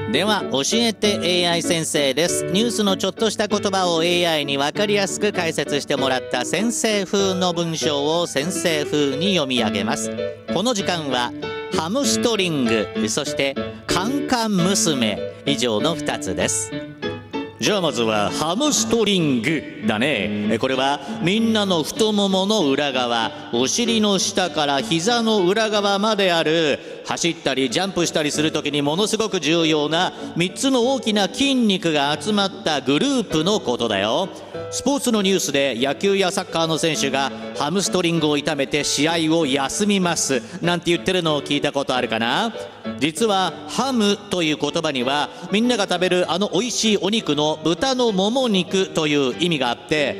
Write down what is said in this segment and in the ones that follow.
では教えて AI 先生です。ニュースのちょっとした言葉を AI に分かりやすく解説してもらった先生風の文章を先生風に読み上げます。この時間はハムストリング、そしてカンカン娘、以上の2つです。じゃあまずはハムストリングだね。これはみんなの太ももの裏側、お尻の下から膝の裏側まである、走ったりジャンプしたりするときにものすごく重要な3つの大きな筋肉が集まったグループのことだよ。スポーツのニュースで野球やサッカーの選手がハムストリングを痛めて試合を休みますなんて言ってるのを聞いたことあるかな。実はハムという言葉にはみんなが食べる美味しいお肉の豚のもも肉という意味があって、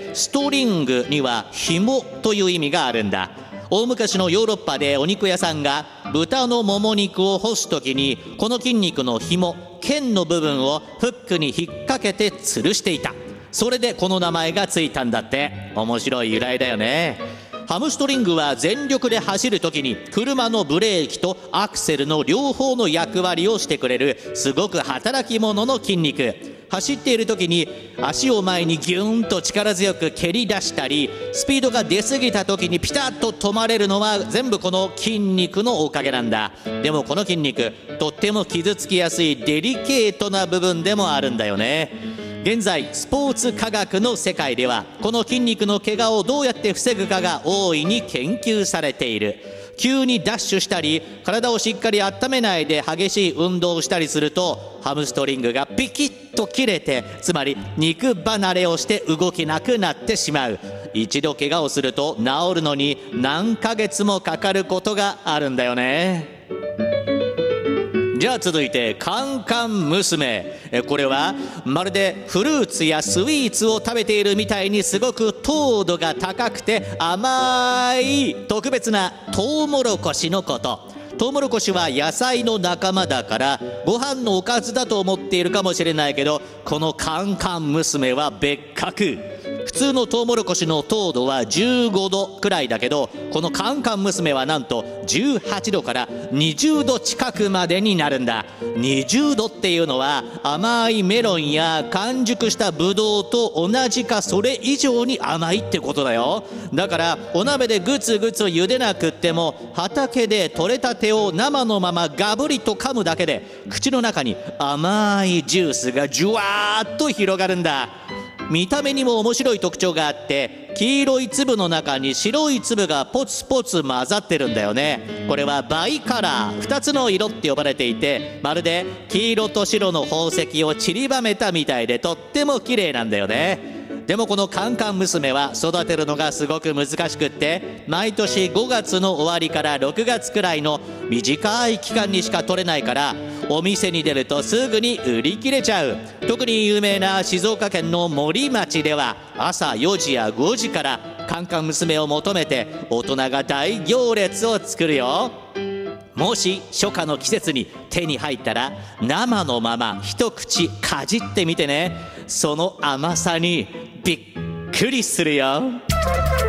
ストリングには紐という意味があるんだ。大昔のヨーロッパでお肉屋さんが豚のもも肉を干すときに、この筋肉の紐、腱の部分をフックに引っ掛けて吊るしていた。それでこの名前がついたんだって。面白い由来だよね。ハムストリングは全力で走るときに車のブレーキとアクセルの両方の役割をしてくれるすごく働き者の筋肉。走っている時に足を前にギューンと力強く蹴り出したり、スピードが出過ぎた時にピタッと止まれるのは全部この筋肉のおかげなんだ。でもこの筋肉、とっても傷つきやすいデリケートな部分でもあるんだよね。現在スポーツ科学の世界ではこの筋肉の怪我をどうやって防ぐかが大いに研究されている。急にダッシュしたり体をしっかり温めないで激しい運動をしたりすると、ハムストリングがピキッと切れて、つまり肉離れをして動けなくなってしまう。一度怪我をすると治るのに何ヶ月もかかることがあるんだよね。じゃあ続いてカンカン娘。これはまるでフルーツやスイーツを食べているみたいにすごく糖度が高くて甘い特別なトウモロコシのこと。トウモロコシは野菜の仲間だからご飯のおかずだと思っているかもしれないけど、このカンカン娘は別格。普通のトウモロコシの糖度は15度くらいだけど、このカンカン娘はなんと18度から20度近くまでになるんだ。20度っていうのは甘いメロンや完熟したブドウと同じかそれ以上に甘いってことだよ。だからお鍋でグツグツ茹でなくっても、畑で採れたてを生のままガブリと噛むだけで口の中に甘いジュースがジュワーッと広がるんだ。見た目にも面白い特徴があって、黄色い粒の中に白い粒がポツポツ混ざってるんだよね。これはバイカラー、2つの色って呼ばれていて、まるで黄色と白の宝石を散りばめたみたいでとっても綺麗なんだよね。でもこのカンカン娘は育てるのがすごく難しくって、毎年5月の終わりから6月くらいの短い期間にしか取れないから、お店に出るとすぐに売り切れちゃう。特に有名な静岡県の森町では朝4時や5時からカンカン娘を求めて大人が大行列を作るよ。もし初夏の季節に手に入ったら生のまま一口かじってみてね。その甘さにびっくりするよ。